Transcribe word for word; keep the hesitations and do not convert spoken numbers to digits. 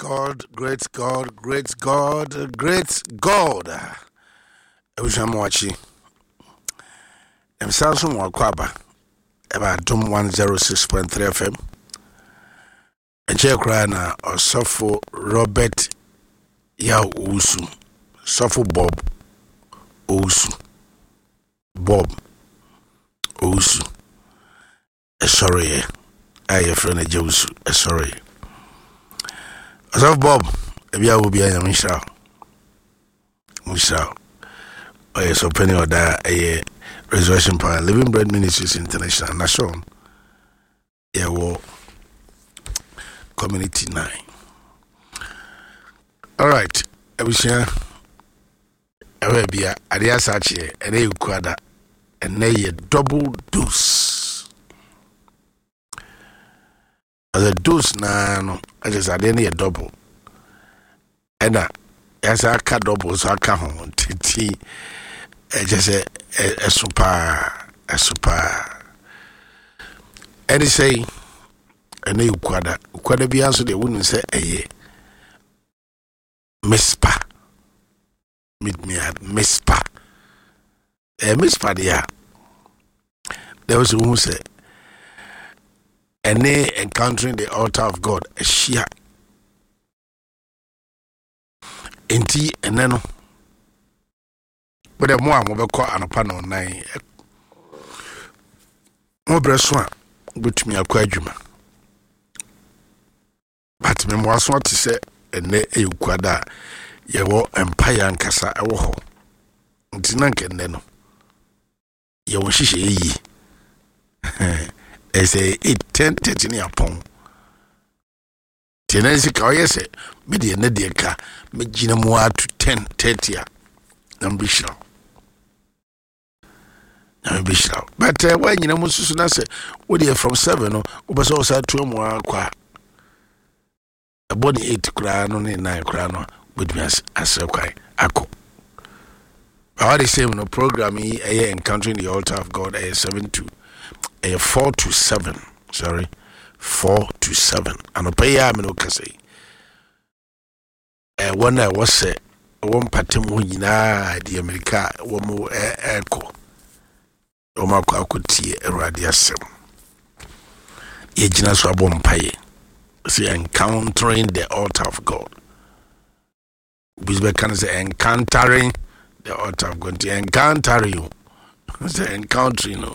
God, great God, great God, great God. I wish I'm watching. I'm Samsung Wakwaba about Dom one oh six point three F M. A check rana or Sofo Robert Yao Usu. Sofo Bob Usu. Bob Usu. Sorry, I have friend Jausu. Sorry. Sofo Bob, if you will be a Michelle. Michelle. Oh, yes, opening or that a Resurrection Power Living Bread Ministries International Nation. Yeah, well, Community Nine. All right, I wish you. I will be a Adiasachi, and a Quada, and a double dose. As a dose, no, I just had any a double. And uh, as I cut double, so I come home. Titi, I just a a super, a super. And they say, and they Quada, Quada be answered, they wouldn't say, a Mispa. Meet me at Mispa. A Mispa, yeah. There was who said, and they encountering the altar of God, a Shia. Enti eneno but the more I'm call an upon nine more breastwan with me a quadruma. But me was what to say and ne a quada ye wo empire and cassa a wo. Untinank and then ye wo shishi ye as a eight ten thirteen upon. Tenensi ka oyese me de ne de ka me gina mu to ten thirty ambition ambition but uh, when you know mususu na say we dey from seven no we so say two mu akwa a body eight kra no ne nine kra no with me as kwai akọ all the same no program e encountering the altar of God a seven to a four to seven sorry four to seven. And a pay ya no say. Eh, one I was say one pattern na the America one more echo. Omako akuti eradia sem. Ye jina so abom paye. See encountering the altar of God. Bisbe can say encountering the altar of God. Encountering you. Say encountering you.